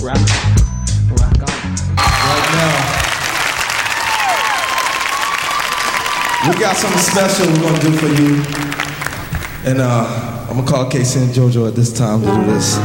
Rock on. Right now, we got something special we're gonna do for you, and I'm gonna call Casey and JoJo at this time to do this.